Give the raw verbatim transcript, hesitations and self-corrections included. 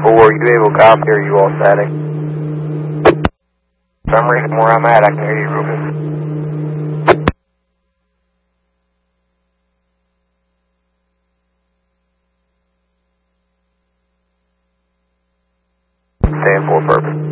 four, you able to copy or are you all static? For some reason where I'm at, I can hear you, Rufus. Stand for purpose.